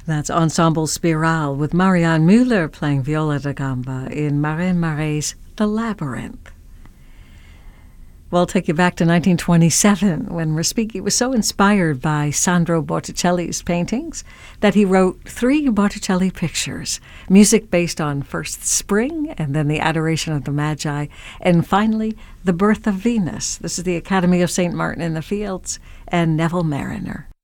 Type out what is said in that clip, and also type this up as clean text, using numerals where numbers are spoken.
That's Ensemble Spiral with Marianne Müller playing viola da gamba in Marin Marais' The Labyrinth. Well, I'll take you back to 1927 when Respighi was so inspired by Sandro Botticelli's paintings that he wrote 3 Botticelli pictures, music based on first Spring and then the Adoration of the Magi, and finally The Birth of Venus. This is the Academy of St. Martin in the Fields and Neville Marriner.